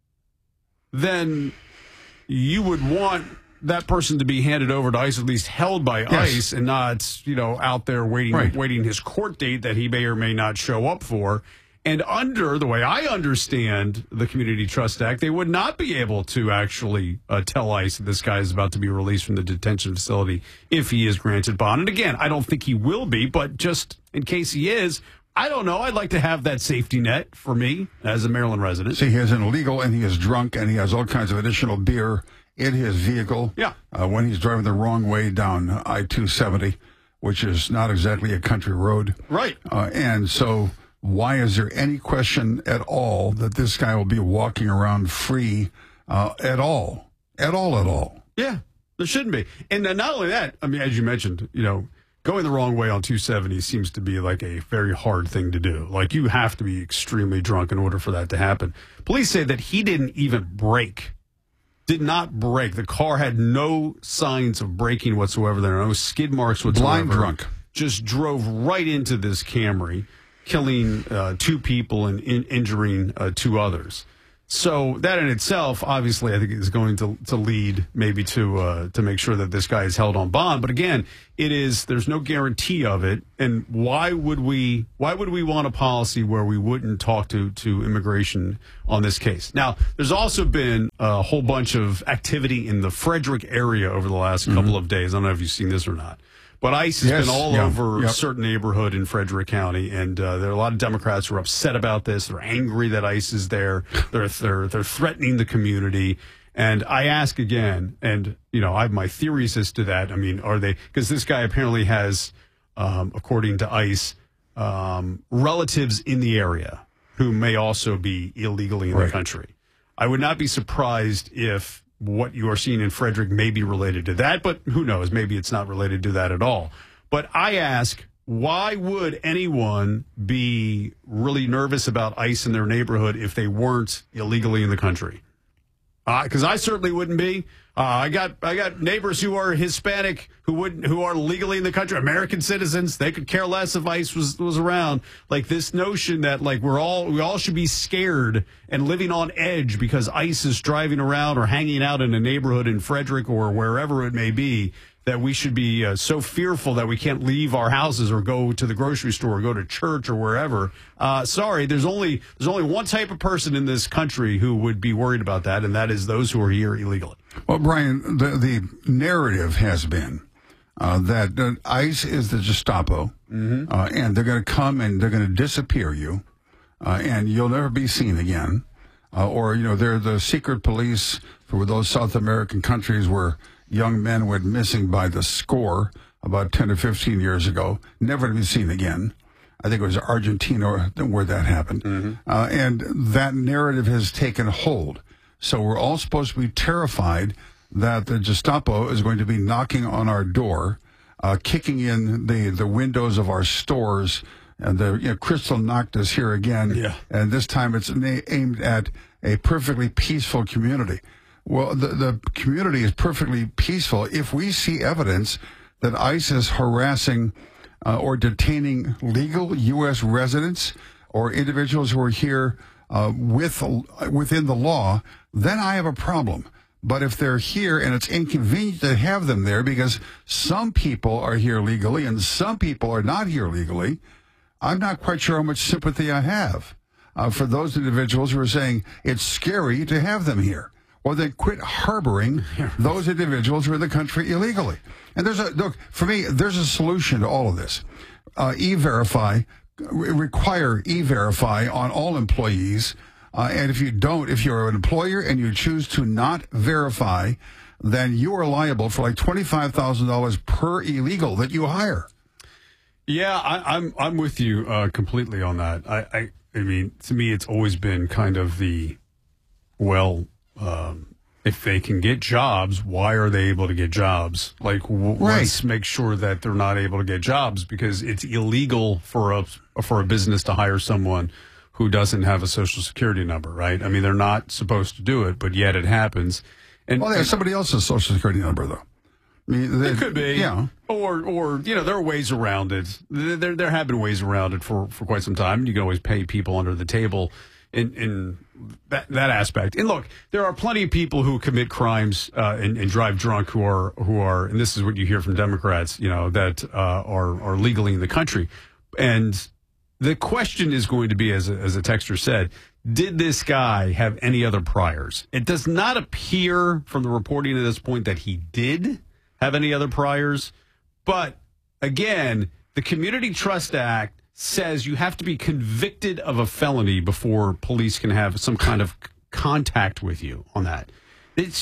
then you would want that person to be handed over to ICE, at least held by ICE, and not, out there waiting his court date that he may or may not show up for. And under the way I understand the Community Trust Act, they would not be able to actually tell ICE that this guy is about to be released from the detention facility if he is granted bond. And again, I don't think he will be, but just in case he is, I don't know. I'd like to have that safety net for me as a Maryland resident. See, he is illegal and he is drunk and he has all kinds of additional beer in his vehicle. Yeah. When he's driving the wrong way down I-270, which is not exactly a country road. Right. And so why is there any question at all that this guy will be walking around free at all? At all? Yeah, there shouldn't be. And not only that, I mean, as you mentioned, going the wrong way on 270 seems to be like a very hard thing to do. Like, you have to be extremely drunk in order for that to happen. Police say that he didn't even brake. Did not brake. The car had no signs of braking whatsoever. There are no skid marks whatsoever. Blind drunk. Just drove right into this Camry, killing 2 people and injuring 2 others. So that in itself, obviously, I think is going to lead maybe to make sure that this guy is held on bond. But again, there's no guarantee of it. And why would we want a policy where we wouldn't talk to immigration on this case? Now, there's also been a whole bunch of activity in the Frederick area over the last couple of days. I don't know if you've seen this or not. But ICE has been all over a certain neighborhood in Frederick County, and there are a lot of Democrats who are upset about this. They're angry that ICE is there. They're threatening the community. And I ask again, and I have my theories as to that. I mean, are they? Because this guy apparently has, according to ICE, relatives in the area who may also be illegally in the country. I would not be surprised if what you are seeing in Frederick may be related to that, but who knows? Maybe it's not related to that at all. But I ask, why would anyone be really nervous about ICE in their neighborhood if they weren't illegally in the country? Because I certainly wouldn't be. I got neighbors who are Hispanic who are legally in the country, American citizens. They could care less if ICE was around. Like, this notion that like we all should be scared and living on edge because ICE is driving around or hanging out in a neighborhood in Frederick or wherever it may be, that we should be so fearful that we can't leave our houses or go to the grocery store or go to church or wherever. Sorry, there's only one type of person in this country who would be worried about that, and that is those who are here illegally. Well, Brian, the narrative has been that ICE is the Gestapo, and they're going to come and they're going to disappear you, and you'll never be seen again. Or, they're the secret police for those South American countries where young men went missing by the score about 10 or 15 years ago, never to be seen again. I think it was Argentina where that happened. And that narrative has taken hold. So we're all supposed to be terrified that the Gestapo is going to be knocking on our door, kicking in the windows of our stores. And Crystal knocked us here again. Yeah. And this time it's aimed at a perfectly peaceful community. Well, the community is perfectly peaceful if we see evidence that ICE is harassing or detaining legal U.S. residents or individuals who are here within the law. Then I have a problem. But if they're here and it's inconvenient to have them there because some people are here legally and some people are not here legally, I'm not quite sure how much sympathy I have for those individuals who are saying it's scary to have them here. Or then quit harboring those individuals who are in the country illegally. And for me, there's a solution to all of this. E-Verify, require E-Verify on all employees. And if you're an employer and you choose to not verify, then you are liable for like $25,000 per illegal that you hire. Yeah, I'm with you completely on that. I mean, to me, it's always been kind of if they can get jobs, why are they able to get jobs? Like, let's make sure that they're not able to get jobs because it's illegal for a business to hire someone who doesn't have a social security number, right? I mean, they're not supposed to do it, but yet it happens. And they have somebody else's social security number, though. I mean, it could be, yeah. Or there are ways around it. There have been ways around it for quite some time. You can always pay people under the table in that aspect. And look, there are plenty of people who commit crimes and drive drunk who are, and this is what you hear from Democrats, that are legally in the country. And the question is going to be, as a texter said, did this guy have any other priors? It does not appear from the reporting at this point that he did have any other priors. But again, the Community Trust Act says you have to be convicted of a felony before police can have some kind of contact with you on that. It's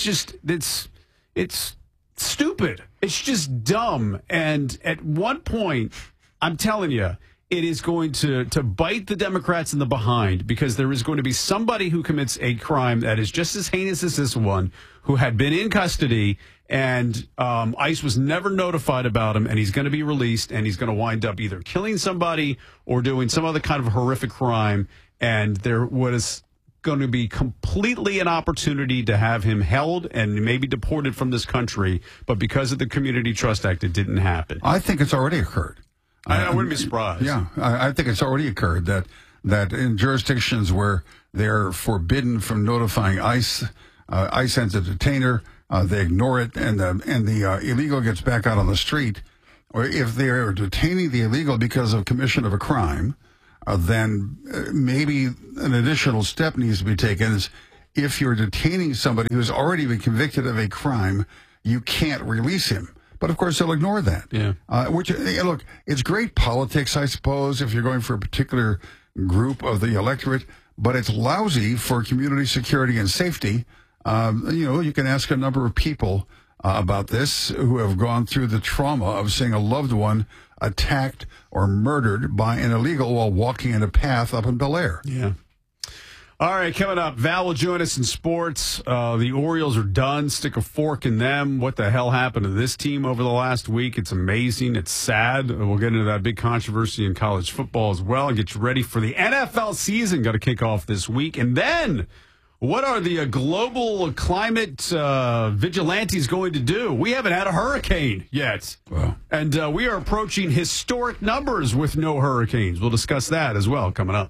stupid. It's just dumb. And at one point, I'm telling you, it is going to bite the Democrats in the behind, because there is going to be somebody who commits a crime that is just as heinous as this one, who had been in custody, and ICE was never notified about him, and he's going to be released, and he's going to wind up either killing somebody or doing some other kind of horrific crime, and there was going to be completely an opportunity to have him held and maybe deported from this country, but because of the Community Trust Act, it didn't happen. I think it's already occurred. I wouldn't be surprised. Yeah, I think it's already occurred that in jurisdictions where they're forbidden from notifying ICE, ICE sends a detainer, they ignore it, and the illegal gets back out on the street. Or if they are detaining the illegal because of commission of a crime, then maybe an additional step needs to be taken. Is if you're detaining somebody who's already been convicted of a crime, you can't release him. But, of course, they'll ignore that. Yeah. Look, it's great politics, I suppose, if you're going for a particular group of the electorate, but it's lousy for community security and safety. You can ask a number of people about this who have gone through the trauma of seeing a loved one attacked or murdered by an illegal while walking in a path up in Bel Air. Yeah. All right, coming up, Val will join us in sports. The Orioles are done. Stick a fork in them. What the hell happened to this team over the last week? It's amazing. It's sad. We'll get into that big controversy in college football as well and get you ready for the NFL season. Got to kick off this week. And then, what are the global climate vigilantes going to do? We haven't had a hurricane yet. Wow. And we are approaching historic numbers with no hurricanes. We'll discuss that as well coming up.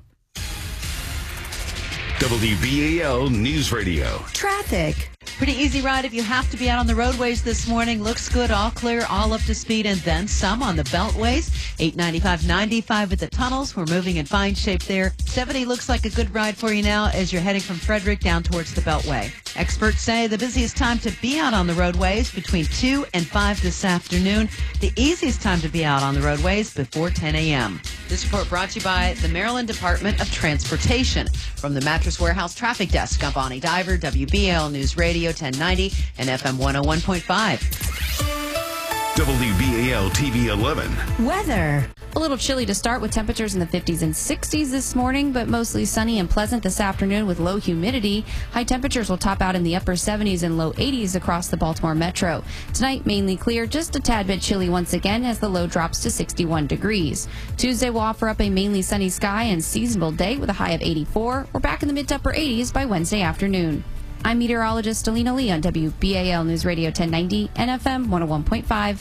WBAL News Radio. Traffic. Pretty easy ride if you have to be out on the roadways this morning. Looks good, all clear, all up to speed, and then some on the beltways. 895, 95 at the tunnels. We're moving in fine shape there. 70 looks like a good ride for you now as you're heading from Frederick down towards the Beltway. Experts say the busiest time to be out on the roadways between 2 and 5 this afternoon. The easiest time to be out on the roadways before 10 a.m. This report brought to you by the Maryland Department of Transportation. From the Mattress Warehouse Traffic Desk, I'm Bonnie Diver, WBAL News Radio 1090 and FM 101.5. WBAL TV 11. Weather. A little chilly to start with temperatures in the 50s and 60s this morning, but mostly sunny and pleasant this afternoon with low humidity. High temperatures will top out in the upper 70s and low 80s across the Baltimore metro. Tonight, mainly clear, just a tad bit chilly once again as the low drops to 61 degrees. Tuesday will offer up a mainly sunny sky and seasonable day with a high of 84. We're back in the mid to upper 80s by Wednesday afternoon. I'm meteorologist Alina Lee on WBAL News Radio 1090 and FM 101.5.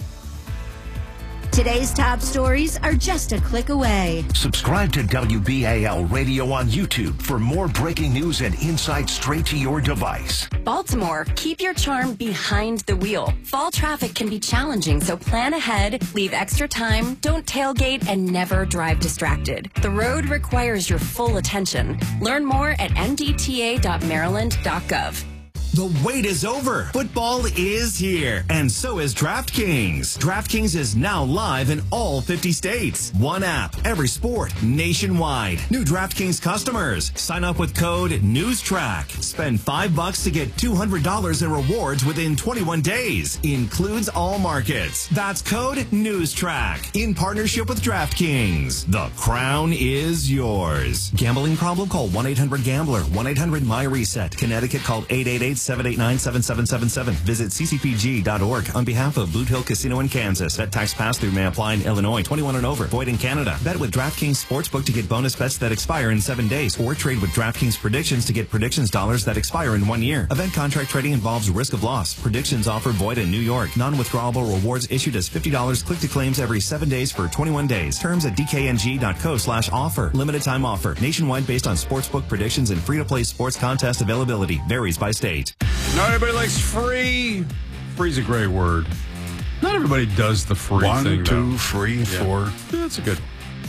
Today's top stories are just a click away. Subscribe to WBAL Radio on YouTube for more breaking news and insights straight to your device. Baltimore, keep your charm behind the wheel. Fall traffic can be challenging, so plan ahead, leave extra time, don't tailgate, and never drive distracted. The road requires your full attention. Learn more at mdta.maryland.gov. The wait is over. Football is here, and so is DraftKings. DraftKings is now live in all 50 states. One app, every sport, nationwide. New DraftKings customers, sign up with code NEWSTRACK. Spend $5 to get $200 in rewards within 21 days. Includes all markets. That's code NEWSTRACK in partnership with DraftKings. The crown is yours. Gambling problem? Call 1-800-GAMBLER. 1-800-MY-RESET. Connecticut, call 888-789-7777. Visit ccpg.org on behalf of Boot Hill Casino in Kansas. Bet tax pass-through may apply in Illinois. 21 and over. Void in Canada. Bet with DraftKings Sportsbook to get bonus bets that expire in 7 days. Or trade with DraftKings Predictions to get predictions dollars that expire in 1 year. Event contract trading involves risk of loss. Predictions offer void in New York. Non-withdrawable rewards issued as $50. Click to claims every 7 days for 21 days. Terms at dkng.co/offer. Limited time offer. Nationwide based on sportsbook predictions and free-to-play sports contest availability. Varies by state. Not everybody likes free. Free's a great word. Not everybody does the free thing. 1, 2, though. 3, 4. Yeah, that's a good one.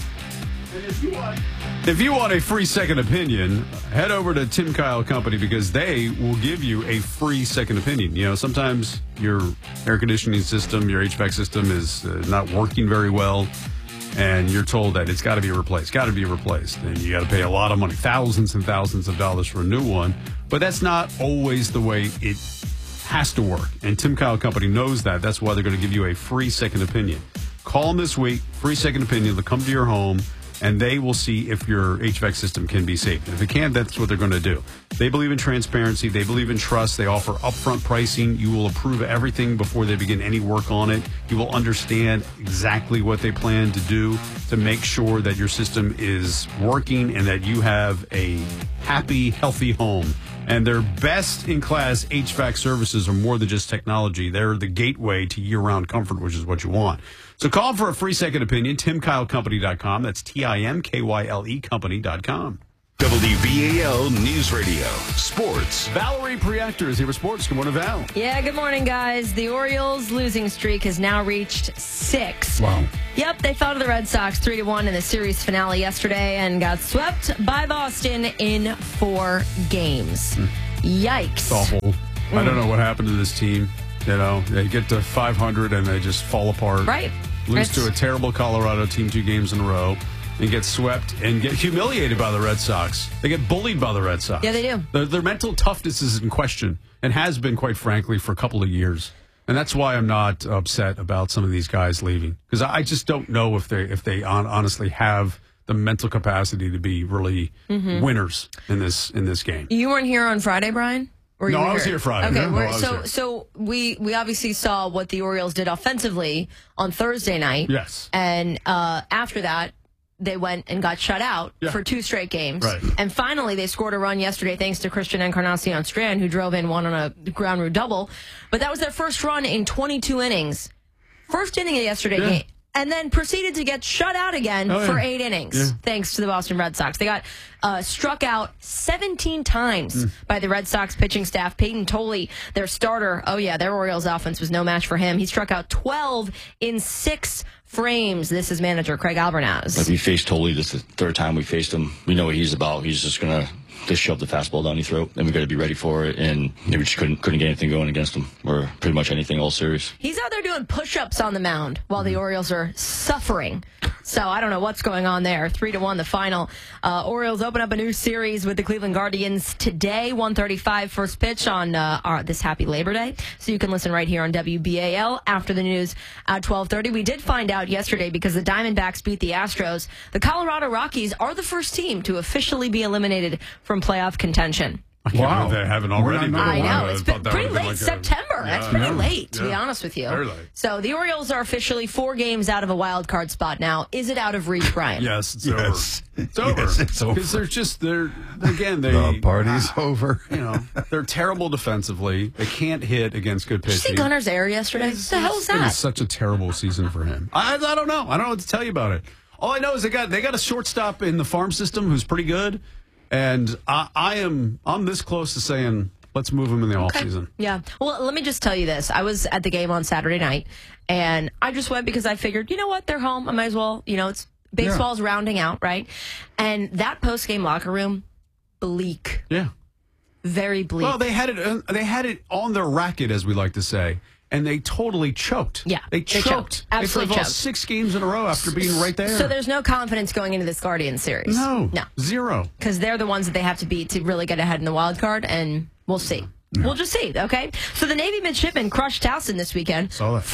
If you want a free second opinion, head over to Tim Kyle Company because they will give you a free second opinion. You know, sometimes your air conditioning system, your HVAC system is not working very well, and you're told that it's got to be replaced, and you got to pay a lot of money, thousands and thousands of dollars for a new one. But that's not always the way it has to work. And Tim Kyle Company knows that. That's why they're going to give you a free second opinion. Call them this week. Free second opinion. They'll come to your home, and they will see if your HVAC system can be saved. And if it can, that's what they're going to do. They believe in transparency. They believe in trust. They offer upfront pricing. You will approve everything before they begin any work on it. You will understand exactly what they plan to do to make sure that your system is working and that you have a happy, healthy home. And their best-in-class HVAC services are more than just technology. They're the gateway to year-round comfort, which is what you want. So call for a free second opinion, TimKyleCompany.com. That's TIMKYLE Company.com. WBAL News Radio, sports. Valerie Priactor is here with sports. Good morning, Val. Yeah, good morning, guys. The Orioles' losing streak has now reached 6. Wow. Yep, they fell to the Red Sox 3-1 in the series finale yesterday and got swept by Boston in 4 games. Yikes. It's awful. I don't know what happened to this team. You know, they get to 500 and they just fall apart. Right. Lose to a terrible Colorado team 2 games in a row. And get swept and get humiliated by the Red Sox. They get bullied by the Red Sox. Yeah, they do. Their mental toughness is in question and has been, quite frankly, for a couple of years. And that's why I'm not upset about some of these guys leaving, because I just don't know if they honestly have the mental capacity to be really winners in this game. You weren't here on Friday, Brian? Or No, I was here Friday. Okay, No, I was here. so we obviously saw what the Orioles did offensively on Thursday night. Yes. And after that, they went and got shut out for 2 straight games. Right. And finally, they scored a run yesterday thanks to Christian Encarnacion Strand, who drove in one on a ground rule double. But that was their first run in 22 innings. First inning of yesterday's game. And then proceeded to get shut out again for 8 innings, thanks to the Boston Red Sox. They got struck out 17 times by the Red Sox pitching staff. Peyton Tolley, their starter, their Orioles offense was no match for him. He struck out 12 in 6 frames. This is manager Craig Albernaz. Like, we faced Tolley. This is the 3rd time we faced him. We know what he's about. He's just going to just shove the fastball down your throat, and we got to be ready for it. And we just couldn't get anything going against him, or pretty much anything all series. He's out there doing push-ups on the mound while the Orioles are suffering. So I don't know what's going on there. 3-1 the final. Orioles open up a new series with the Cleveland Guardians today, 1:35 first pitch on this happy Labor Day. So you can listen right here on WBAL after the news at 12:30. We did find out yesterday, because the Diamondbacks beat the Astros, the Colorado Rockies are the first team to officially be eliminated from playoff contention. I can't believe they haven't already been. I know. It's been pretty late September. That's pretty late, to be honest with you. Very late. So the Orioles are officially 4 games out of a wild card spot now. Is it out of reach, Brian? Yes, it's over. It's over. Yes, it's over. Because the party's over. You know, they're terrible defensively. They can't hit against good Did you pitching. see Gunner's error yesterday? What the hell is It that? was such a terrible season for him. I don't know. I don't know what to tell you about it. All I know is they got a shortstop in the farm system who's pretty good. And I'm this close to saying, let's move him in the offseason. Yeah. Well, let me just tell you this. I was at the game on Saturday night, and I just went because I figured, you know what, they're home. I might as well, it's baseball's rounding out, right? And that post-game locker room, bleak. Yeah. Very bleak. Well, they had it on their racket, as we like to say. And they totally choked. Yeah, they choked. Absolutely they choked. 6 games in a row after being right there. So there's no confidence going into this Guardian series. No, zero. Because they're the ones that they have to beat to really get ahead in the wild card, and we'll see. We'll just see, okay? So the Navy midshipmen crushed Towson this weekend.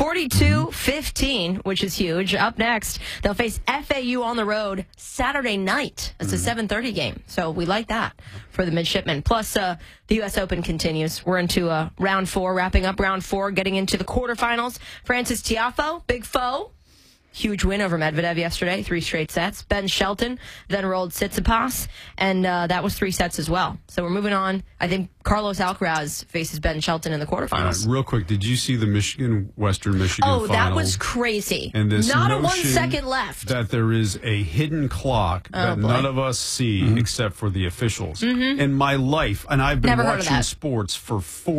42-15, which is huge. Up next, they'll face FAU on the road Saturday night. It's a 7:30 game, so we like that for the midshipmen. Plus, the U.S. Open continues. We're into round 4, wrapping up round 4, getting into the quarterfinals. Francis Tiafoe, big foe. Huge win over Medvedev yesterday, 3 straight sets. Ben Shelton then rolled Tsitsipas, and that was 3 sets as well. So we're moving on. I think Carlos Alcaraz faces Ben Shelton in the quarterfinals. Real quick, did you see the Western Michigan final? That was crazy. And this Not a 1 notion second left. that there is a hidden clock that none of us see except for the officials. In my life, and I've been watching sports for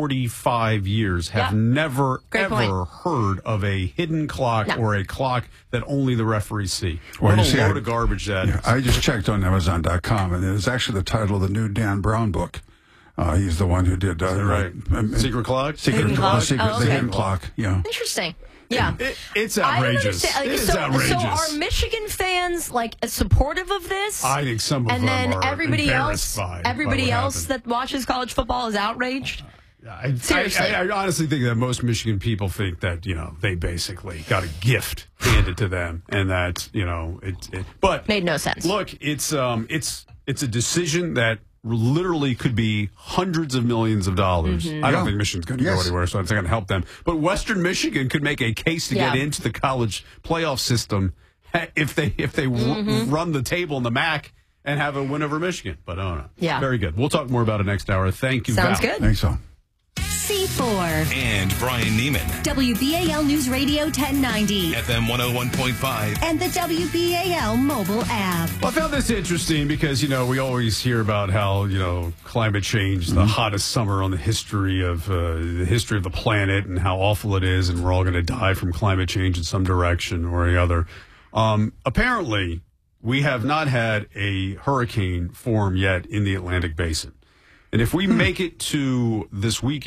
45 years, have never, ever heard of a hidden clock or a clock that only the referees see. What a load of garbage that is. I just checked on Amazon.com, and it was actually the title of the new Dan Brown book. He's the one who did Secret Clock? Hidden Clock. Yeah. Interesting. Yeah. It's outrageous. It is outrageous. So are Michigan fans supportive of this? I think some of them are everybody embarrassed else, by everybody what else happened. that watches college football is outraged. I honestly think that most Michigan people think that, they basically got a gift handed to them, and that, but made no sense. Look, it's a decision that literally could be hundreds of millions of dollars. Mm-hmm. I don't think Michigan's going to go anywhere, so it's not going to help them. But Western Michigan could make a case to get into the college playoff system if they run the table in the MAC and have a win over Michigan. But I don't know. Yeah. Very good. We'll talk more about it next hour. Thank you, Sounds Val. good. Thanks, all. C4. And Brian Neiman. WBAL News Radio 1090. FM 101.5. And the WBAL mobile app. Well, I found this interesting because, we always hear about how, climate change, the hottest summer on the history of the planet, and how awful it is, and we're all going to die from climate change in some direction or the other. Apparently, we have not had a hurricane form yet in the Atlantic Basin. And if we make it to this weekend,